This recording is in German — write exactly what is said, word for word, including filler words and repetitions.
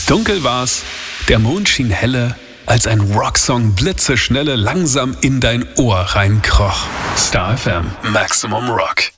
Dunkel war's, der Mond schien helle, als ein Rocksong blitzeschnelle langsam in dein Ohr reinkroch. Star F M, Maximum Rock.